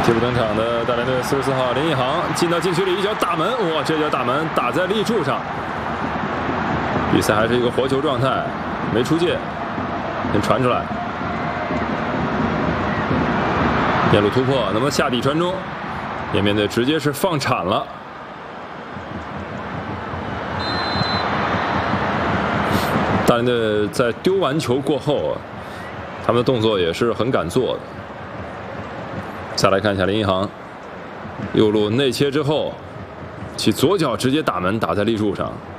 替补登场的大连队44号林奕航进到禁区里，一脚打门，哇，这脚打门打在立柱上。比赛还是一个活球状态，没出界，先传出来，边路突破，能不能下底传中？延边队直接是放铲了。大连队在丢完球过后，他们的动作也是很敢做的。再来看一下林奕航，右路内切之后，其左脚直接打门，打在立柱上。